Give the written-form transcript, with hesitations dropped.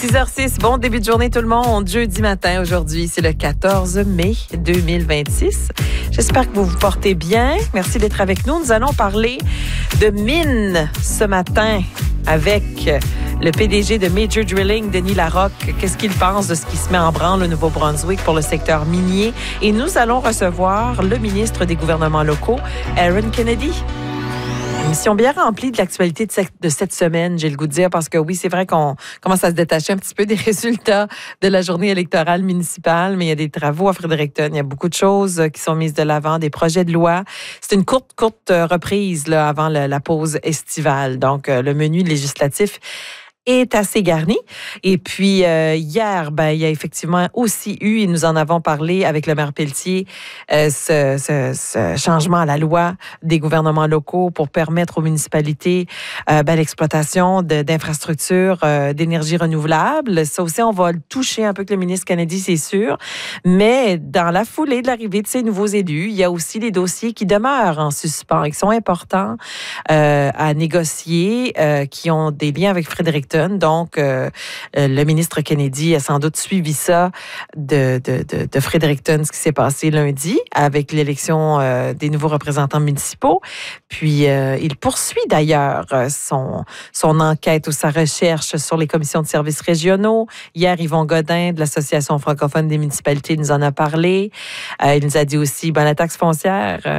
6h06, bon début de journée tout le monde. Jeudi matin aujourd'hui, c'est le 14 mai 2026. J'espère que vous vous portez bien. Merci d'être avec nous. Nous allons parler de mines ce matin avec le PDG de Major Drilling, Denis Larocque. Qu'est-ce qu'il pense de ce qui se met en branle au Nouveau-Brunswick pour le secteur minier? Et nous allons recevoir le ministre des gouvernements locaux, Aaron Kennedy. Émission bien remplie de l'actualité de cette semaine, j'ai le goût de dire, parce que oui, c'est vrai qu'on commence à se détacher un petit peu des résultats de la journée électorale municipale, mais il y a des travaux à Fredericton, il y a beaucoup de choses qui sont mises de l'avant, des projets de loi. C'est une courte reprise là, avant la pause estivale. Donc, le menu législatif est assez garni. Et puis, hier, il y a effectivement aussi eu, et nous en avons parlé avec le maire Pelletier, ce changement à la loi des gouvernements locaux pour permettre aux municipalités l'exploitation d'infrastructures d'énergie renouvelable. Ça aussi, on va le toucher un peu avec le ministre Kennedy, c'est sûr. Mais dans la foulée de l'arrivée de ces nouveaux élus, il y a aussi des dossiers qui demeurent en suspens et qui sont importants à négocier, qui ont des liens avec Fredericton. Donc, le ministre Kennedy a sans doute suivi ça de Fredericton, ce qui s'est passé lundi avec l'élection des nouveaux représentants municipaux. Puis, il poursuit d'ailleurs son enquête ou sa recherche sur les commissions de services régionaux. Hier, Yvon Godin de l'Association francophone des municipalités nous en a parlé. Il nous a dit aussi, la taxe foncière...